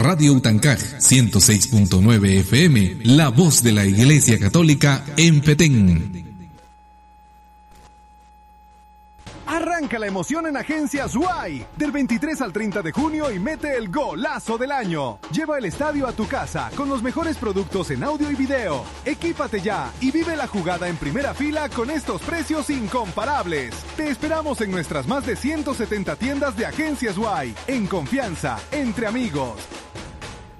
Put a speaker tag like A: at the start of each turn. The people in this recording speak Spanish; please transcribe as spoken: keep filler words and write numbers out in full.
A: Radio Utancaj ciento seis punto nueve F M, la voz de la Iglesia Católica en Petén.
B: Arranca la emoción en Agencias U A I del veintitrés al treinta de junio y mete el golazo del año. Lleva el estadio a tu casa con los mejores productos en audio y video. Equípate ya y vive la jugada en primera fila con estos precios incomparables. Te esperamos en nuestras más de ciento setenta tiendas de Agencias U A I. En confianza, entre amigos.